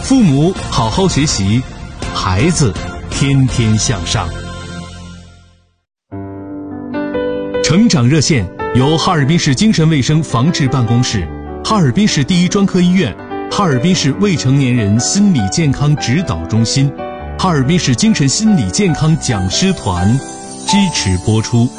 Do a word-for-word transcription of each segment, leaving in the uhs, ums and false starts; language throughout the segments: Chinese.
父母好好学习，孩子天天向上。成长热线由哈尔滨市精神卫生防治办公室、哈尔滨市第一专科医院、哈尔滨市未成年人心理健康指导中心、哈尔滨市精神心理健康讲师团支持播出。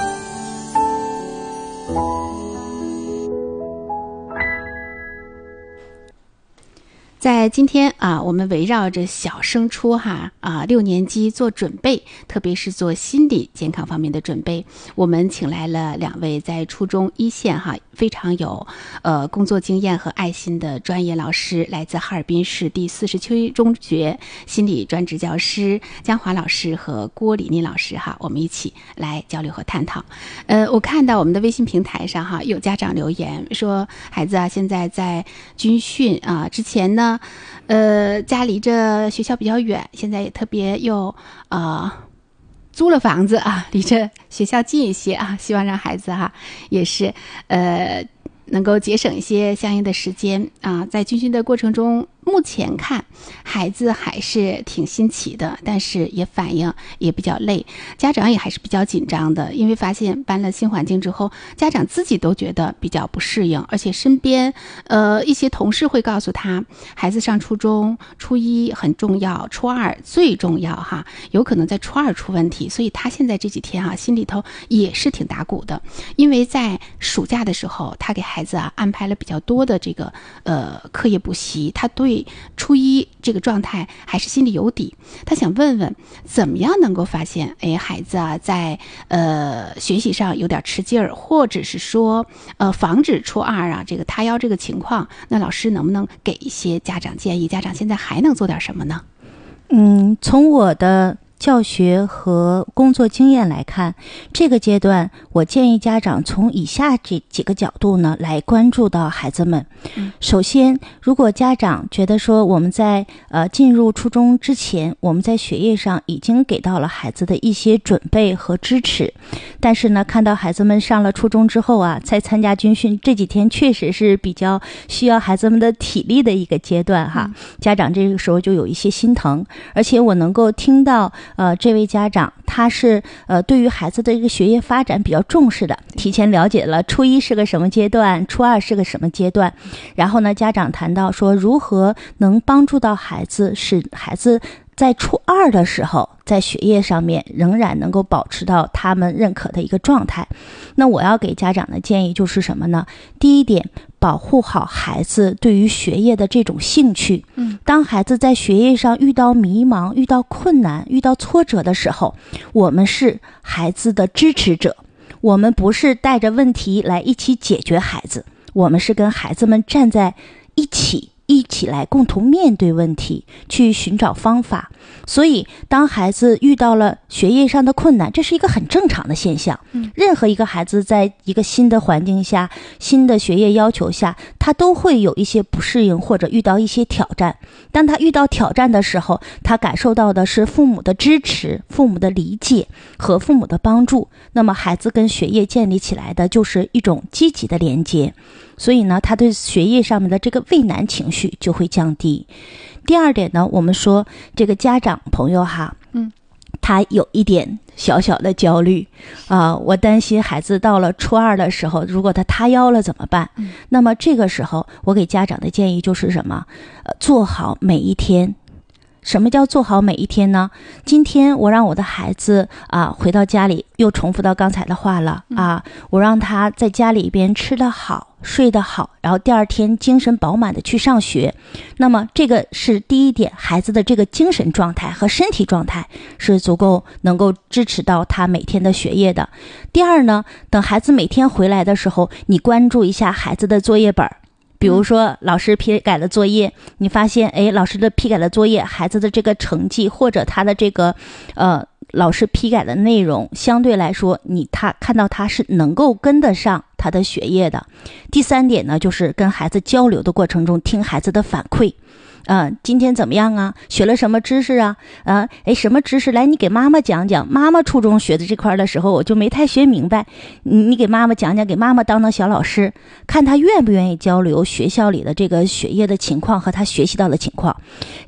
在今天啊，我们围绕着小升初哈啊六年级做准备，特别是做心理健康方面的准备。我们请来了两位在初中一线哈非常有呃工作经验和爱心的专业老师，来自哈尔滨市第四十七中学心理专职教师江华老师和郭李妮老师哈，我们一起来交流和探讨。呃，我看到我们的微信平台上哈有家长留言说，孩子啊现在在军训啊，之前呢。呃，家离着学校比较远，现在也特别又啊、呃、租了房子啊，离着学校近一些啊，希望让孩子哈、啊、也是呃能够节省一些相应的时间啊。在军训的过程中，目前看孩子还是挺新奇的，但是也反应也比较累，家长也还是比较紧张的，因为发现搬了新环境之后，家长自己都觉得比较不适应，而且身边呃一些同事会告诉他，孩子上初中初一很重要，初二最重要哈，有可能在初二出问题，所以他现在这几天哈心里头也是挺打鼓的，因为在暑假的时候，他给孩子啊安排了比较多的这个呃课业补习，他对初一这个状态还是心里有底，他想问问怎么样能够发现哎孩子啊在呃学习上有点吃劲儿，或者是说呃防止初二啊这个塌腰这个情况，那老师能不能给一些家长建议，家长现在还能做点什么呢？ 嗯，从我的教学和工作经验来看，这个阶段我建议家长从以下这几个角度呢来关注到孩子们。嗯、首先，如果家长觉得说我们在呃进入初中之前，我们在学业上已经给到了孩子的一些准备和支持，但是呢看到孩子们上了初中之后啊，在参加军训这几天确实是比较需要孩子们的体力的一个阶段哈，嗯、家长这个时候就有一些心疼，而且我能够听到呃，这位家长他是呃对于孩子的这个学业发展比较重视的，提前了解了初一是个什么阶段，初二是个什么阶段，然后呢，家长谈到说如何能帮助到孩子，使孩子在初二的时候，在学业上面仍然能够保持到他们认可的一个状态。那我要给家长的建议就是什么呢？第一点，保护好孩子对于学业的这种兴趣。嗯，当孩子在学业上遇到迷茫、遇到困难、遇到挫折的时候，我们是孩子的支持者，我们不是带着问题来一起解决孩子，我们是跟孩子们站在一起。一起来共同面对问题，去寻找方法。所以当孩子遇到了学业上的困难，这是一个很正常的现象。嗯，任何一个孩子在一个新的环境下，新的学业要求下，他都会有一些不适应或者遇到一些挑战。当他遇到挑战的时候，他感受到的是父母的支持、父母的理解和父母的帮助，那么孩子跟学业建立起来的就是一种积极的连接。所以呢，他对学业上面的这个畏难情绪就会降低。第二点呢，我们说这个家长朋友哈，嗯，他有一点小小的焦虑啊、呃，我担心孩子到了初二的时候，如果他塌腰了怎么办？嗯、那么这个时候，我给家长的建议就是什么？呃，做好每一天。什么叫做好每一天呢？今天我让我的孩子啊回到家里，又重复到刚才的话了啊，我让他在家里边吃得好，睡得好，然后第二天精神饱满的去上学。那么这个是第一点，孩子的这个精神状态和身体状态是足够能够支持到他每天的学业的。第二呢，等孩子每天回来的时候，你关注一下孩子的作业本，比如说老师批改了作业，你发现哎，老师的批改的作业，孩子的这个成绩或者他的这个呃老师批改的内容，相对来说你他看到他是能够跟得上他的学业的。第三点呢，就是跟孩子交流的过程中听孩子的反馈。呃，今天怎么样啊？学了什么知识啊？啊，哎，什么知识？来，你给妈妈讲讲。妈妈初中学的这块的时候，我就没太学明白。你你给妈妈讲讲，给妈妈当当小老师，看他愿不愿意交流学校里的这个学业的情况和他学习到的情况。